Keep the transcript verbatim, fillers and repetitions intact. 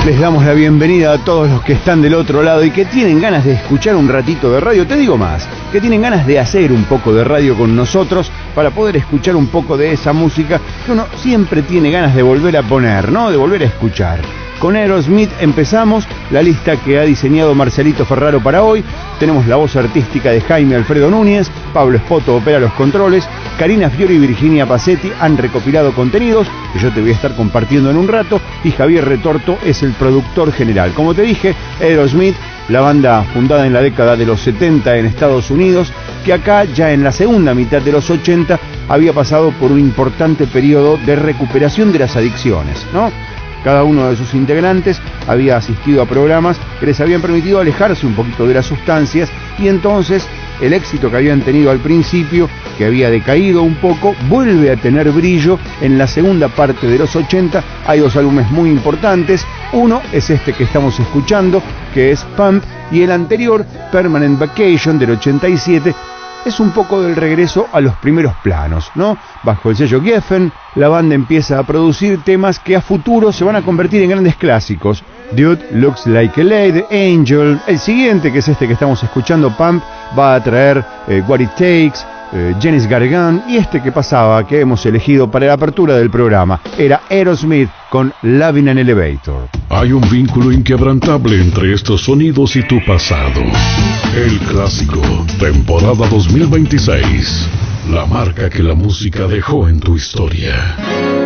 Les damos la bienvenida a todos los que están del otro lado y que tienen ganas de escuchar un ratito de radio. Te digo más, que tienen ganas de hacer un poco de radio con nosotros para poder escuchar un poco de esa música que uno siempre tiene ganas de volver a poner, ¿no? De volver a escuchar. Con Aerosmith empezamos la lista que ha diseñado Marcelito Ferraro para hoy. Tenemos la voz artística de Jaime Alfredo Núñez, Pablo Espoto opera los controles, Karina Fiori y Virginia Pacetti han recopilado contenidos que yo te voy a estar compartiendo en un rato, y Javier Retorto es el productor general. Como te dije, Aerosmith, la banda fundada en la década de los setenta en Estados Unidos, que acá ya en la segunda mitad de los ochenta había pasado por un importante periodo de recuperación de las adicciones, ¿no? Cada uno de sus integrantes había asistido a programas que les habían permitido alejarse un poquito de las sustancias, y entonces el éxito que habían tenido al principio, que había decaído un poco, vuelve a tener brillo en la segunda parte de los ochenta. Hay dos álbumes muy importantes. Uno es este que estamos escuchando, que es Pump, y el anterior, Permanent Vacation, del ochenta y siete, es un poco del regreso a los primeros planos, ¿no? Bajo el sello Geffen, la banda empieza a producir temas que a futuro se van a convertir en grandes clásicos. Dude Looks Like a Lady, Angel. El siguiente, que es este que estamos escuchando, Pump, va a traer eh, What It Takes, eh, Janis Gargan, y este que pasaba, que hemos elegido para la apertura del programa, era Aerosmith con Lovin' an Elevator. Hay un vínculo inquebrantable entre estos sonidos y tu pasado. El clásico, temporada dos mil veintiséis. La marca que la música dejó en tu historia.